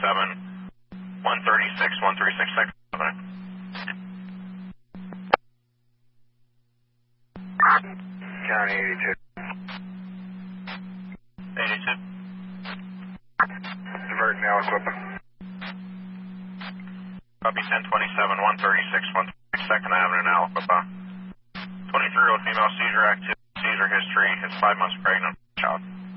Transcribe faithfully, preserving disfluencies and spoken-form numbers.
twenty-seven, one thirty-six, one thirty-six, second. County eighty-two. eighty-two. Divert now, equipment. Copy ten twenty-seven, one thirty-six, one thirty-six, second Avenue now, Alpha. twenty-three-year-old female seizure activity, seizure history, is five months pregnant, child.